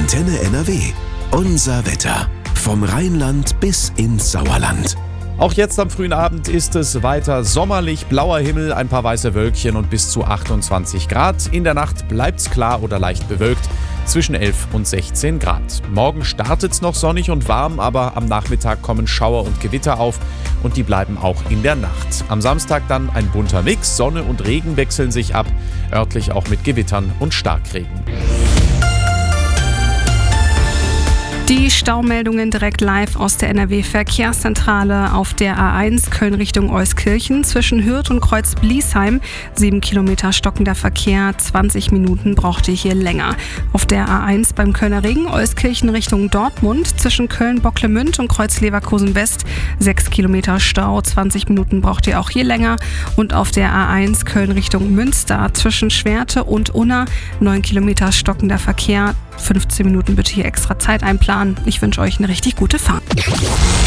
Antenne NRW. Unser Wetter. Vom Rheinland bis ins Sauerland. Auch jetzt am frühen Abend ist es weiter sommerlich, blauer Himmel, ein paar weiße Wölkchen und bis zu 28 Grad. In der Nacht bleibt's klar oder leicht bewölkt, zwischen 11 und 16 Grad. Morgen startet's noch sonnig und warm, aber am Nachmittag kommen Schauer und Gewitter auf und die bleiben auch in der Nacht. Am Samstag dann ein bunter Mix, Sonne und Regen wechseln sich ab, örtlich auch mit Gewittern und Starkregen. Die Staumeldungen direkt live aus der NRW-Verkehrszentrale auf der A1 Köln Richtung Euskirchen zwischen Hürth und Kreuz-Bliesheim. 7 Kilometer stockender Verkehr, 20 Minuten braucht ihr hier länger. Auf der A1 beim Kölner Ring Euskirchen Richtung Dortmund zwischen Köln-Bocklemünd und Kreuz-Leverkusen-West 6 Kilometer Stau, 20 Minuten braucht ihr auch hier länger. Und auf der A1 Köln Richtung Münster zwischen Schwerte und Unna 9 Kilometer stockender Verkehr, 15 Minuten bitte hier extra Zeit einplanen. Ich wünsche euch eine richtig gute Fahrt.